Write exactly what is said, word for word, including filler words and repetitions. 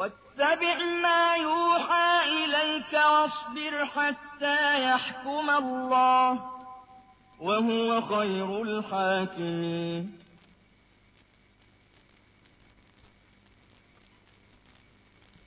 واتبع ما يوحى إليك واصبر حتى يحكم الله وهو خير الحاكمين